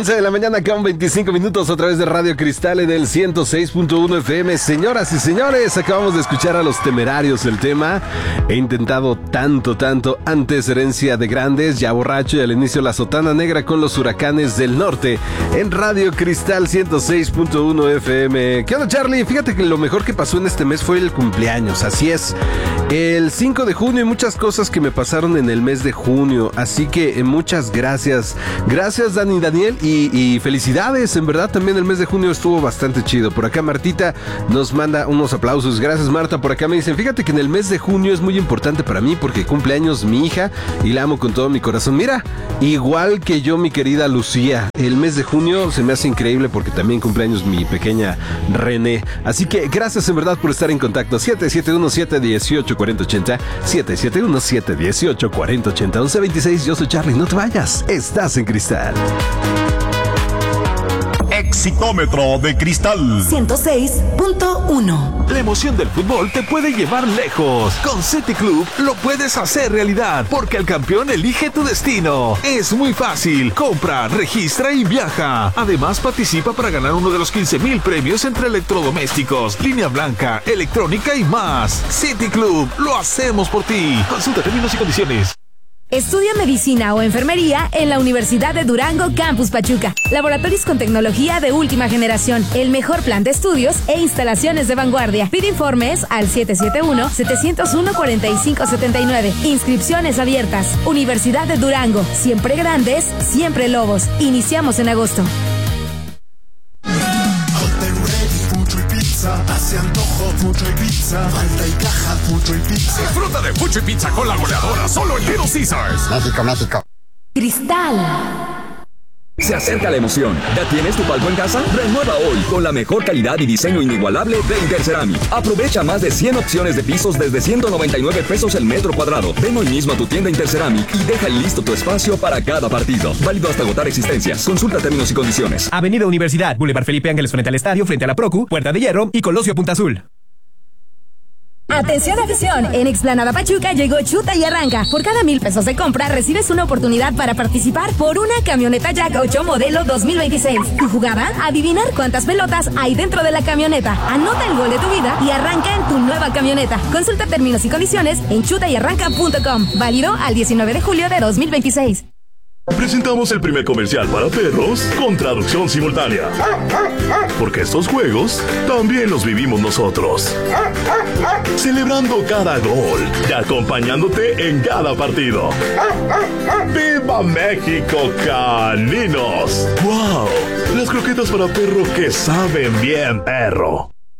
11 de la mañana con 25 minutos a través de Radio Cristal en el 106.1 FM. Señoras y señores, acabamos de escuchar a Los Temerarios, el tema. He intentado tanto, antes Herencia de Grandes, ya borracho, y al inicio La Sotana Negra con Los Huracanes del Norte en Radio Cristal 106.1 FM. ¿Qué onda, Charlie? Fíjate que lo mejor que pasó en este mes fue el cumpleaños, así es. El 5 de junio y muchas cosas que me pasaron en el mes de junio, así que muchas gracias. Gracias, Dani y Daniel, y felicidades, en verdad también el mes de junio estuvo bastante chido. Por acá Martita nos manda unos aplausos. Gracias, Marta. Por acá me dicen, fíjate que en el mes de junio es muy importante para mí porque cumple años mi hija y la amo con todo mi corazón. Mira, igual que yo, mi querida Lucía, el mes de junio se me hace increíble porque también cumple años mi pequeña René. Así que gracias en verdad por estar en contacto. 771-718-4080, 771-718-4080, 1126. Yo soy Charlie, no te vayas, estás en Cristal. Exitómetro de Cristal 106.1. La emoción del fútbol te puede llevar lejos. Con City Club lo puedes hacer realidad, porque el campeón elige tu destino. Es muy fácil. Compra, registra y viaja. Además, participa para ganar uno de los 15,000 premios entre electrodomésticos, línea blanca, electrónica y más. City Club, lo hacemos por ti. Consulta términos y condiciones. Estudia medicina o enfermería en la Universidad de Durango, Campus Pachuca. Laboratorios con tecnología de última generación, el mejor plan de estudios e instalaciones de vanguardia. Pide informes al 771-701-4579. Inscripciones abiertas. Universidad de Durango, siempre grandes, siempre lobos. Iniciamos en agosto. Hace antojo, mucho y pizza. Falta y caja, mucho y pizza. Disfruta de mucho y pizza con la goleadora solo en Little Caesars. México, México. Cristal. Se acerca la emoción. ¿Ya tienes tu palco en casa? Renueva hoy con la mejor calidad y diseño inigualable de Interceramic. Aprovecha más de 100 opciones de pisos desde 199 pesos el metro cuadrado. Ven hoy mismo a tu tienda Interceramic y deja listo tu espacio para cada partido. Válido hasta agotar existencias. Consulta términos y condiciones. Avenida Universidad, Boulevard Felipe Ángeles frente al estadio, frente a la Procu, Puerta de Hierro y Colosio Punta Azul. Atención afición, en Explanada Pachuca llegó Chuta y Arranca. Por cada 1,000 pesos de compra recibes una oportunidad para participar por una camioneta Jack 8 modelo 2026. Tu jugada, adivinar cuántas pelotas hay dentro de la camioneta. Anota el gol de tu vida y arranca en tu nueva camioneta. Consulta términos y condiciones en chutayarranca.com. Válido al 19 de julio de 2026. Presentamos el primer comercial para perros con traducción simultánea. Porque estos juegos también los vivimos nosotros. Celebrando cada gol y acompañándote en cada partido. ¡Viva México, caninos! ¡Wow! Las croquetas para perro que saben bien, perro.